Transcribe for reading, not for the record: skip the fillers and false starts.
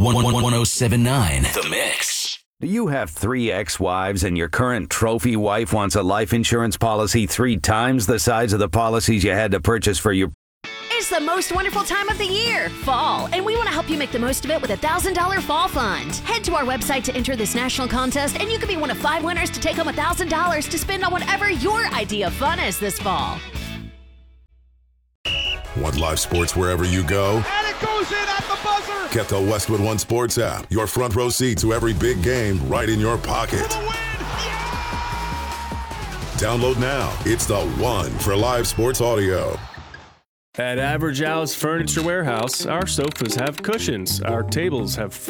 1079 The Mix. Do you have 3 ex-wives and your current trophy wife wants a life insurance policy 3 times the size of the policies you had to purchase for your... It's the most wonderful time of the year, fall, and we want to help you make the most of it with a $1,000 fall fund. Head to our website to enter this national contest, and you could be one of 5 winners to take home $1,000 to spend on whatever your idea of fun is this fall. Want live sports wherever you go? And it goes in at the buzzer! Get the Westwood One Sports app. Your front row seat to every big game right in your pocket. For the win! Download now. It's the one for live sports audio. At Average Al's Furniture Warehouse, our sofas have cushions, our tables have